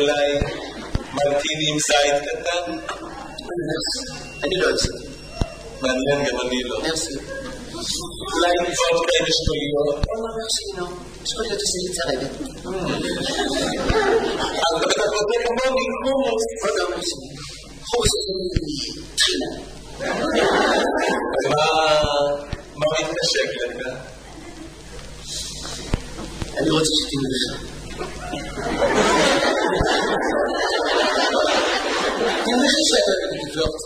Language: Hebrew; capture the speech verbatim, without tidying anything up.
אליי מרטיני עם זית קטן? אני לא אוהב. מעניין, גם אני לא. מרסי. אולי נפות כאלה שטוליות? לא, מרסי, לא. שטוליות עושה לי צרבת. אבל אתה בודק כמוני, חומוס. לא, לא, מרסי. חומוס עושה לי טחינה. מה מתנשק לך? אני רוצה שתינו לך. תינו לך שאתה בגבלות.